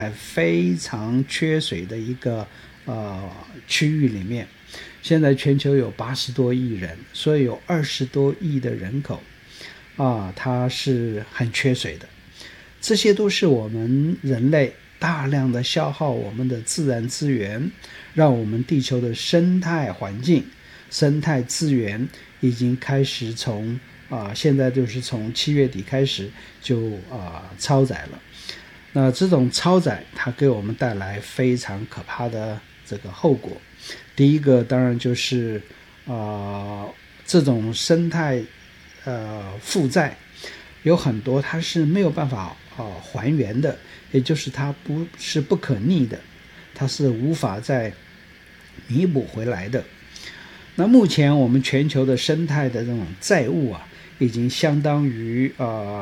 非常缺水的一个区域里面。现在全球有80多亿人，所以有20多亿的人口它是很缺水的。这些都是我们人类大量的消耗我们的自然资源，让我们地球的生态环境、生态资源已经开始从现在就是从7月底开始就超载了。那这种超载它给我们带来非常可怕的这个后果。第一个当然就是这种生态负债有很多它是没有办法还原的，也就是它不可逆的，它是无法再弥补回来的。那目前我们全球的生态的这种债务已经相当于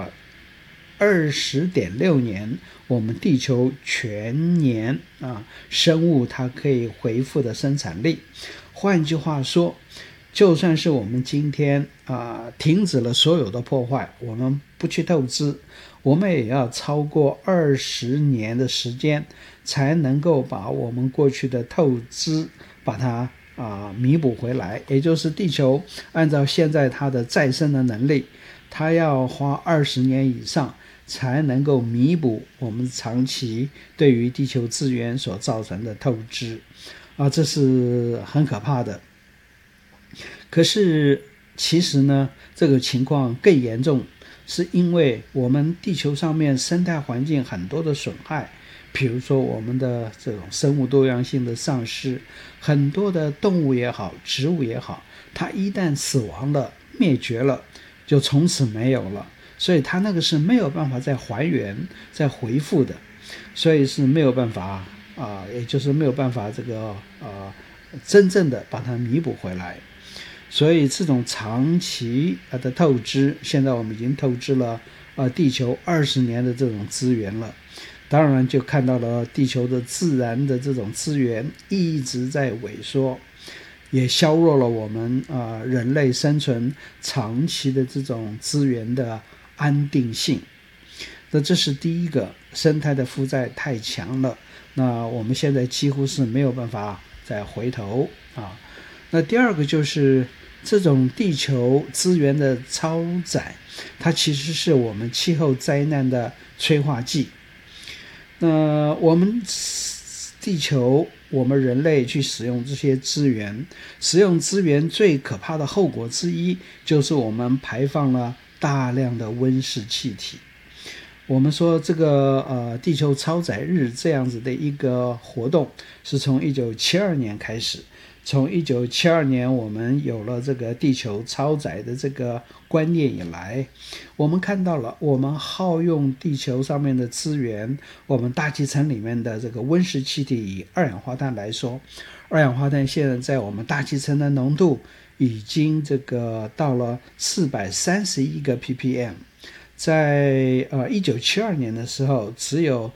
20.6年我们地球全年生物它可以恢复的生产力。换句话说，就算是我们今天停止了所有的破坏，我们不去透支，我们也要超过20年的时间才能够把我们过去的透支把它弥补回来。也就是地球按照现在它的再生的能力，它要花20年以上才能够弥补我们长期对于地球资源所造成的透支这是很可怕的。可是其实呢，这个情况更严重，是因为我们地球上面生态环境很多的损害，比如说我们的这种生物多样性的丧失，很多的动物也好，植物也好，它一旦死亡了、灭绝了，就从此没有了，所以它那个是没有办法再还原、再恢复的，所以是没有办法也就是没有办法这个真正的把它弥补回来。所以这种长期的透支，现在我们已经透支了地球20年的这种资源了。当然就看到了地球的自然的这种资源一直在萎缩，也削弱了我们人类生存长期的这种资源的安定性。那这是第一个，生态的负债太强了，那我们现在几乎是没有办法再回头那第二个就是这种地球资源的超载，它其实是我们气候灾难的催化剂。那我们地球，我们人类去使用这些资源，使用资源最可怕的后果之一，就是我们排放了大量的温室气体。我们说这个地球超载日这样子的一个活动，是从1972年开始。从1972年我们有了这个地球超载的这个观念以来，我们看到了我们耗用地球上面的资源，我们大气层里面的这个温室气体，以二氧化碳来说，二氧化碳现在在我们大气层的浓度已经这个到了431个 ppm， 在1972年的时候只有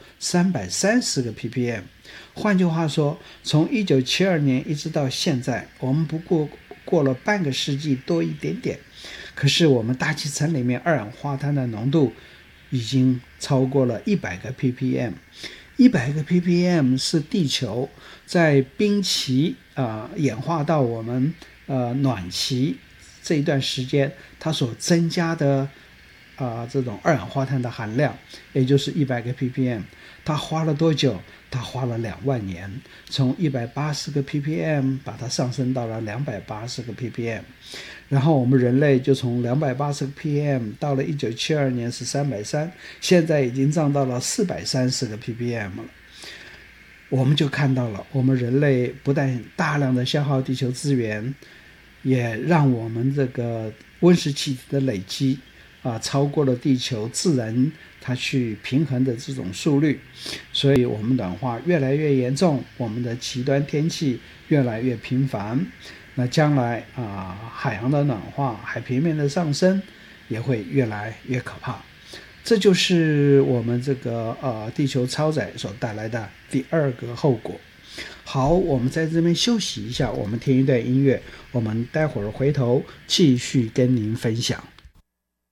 330个 ppm。换句话说，从1972年一直到现在，我们不过了半个世纪多一点点，可是我们大气层里面二氧化碳的浓度已经超过了100个 ppm。 100个 ppm 是地球在冰期演化到我们暖期这一段时间它所增加的这种二氧化碳的含量，也就是100个 ppm。 它花了多久？它花了2万年，从180个 ppm 把它上升到了280个 ppm， 然后我们人类就从280个 ppm 到了1972年是330，现在已经涨到了430个 ppm 了。我们就看到了，我们人类不但大量的消耗地球资源，也让我们这个温室气体的累积超过了地球自然它去平衡的这种速率，所以我们暖化越来越严重，我们的极端天气越来越频繁。那将来海洋的暖化、海平面的上升也会越来越可怕。这就是我们这个地球超载所带来的第二个后果。好，我们在这边休息一下，我们听一段音乐，我们待会儿回头继续跟您分享。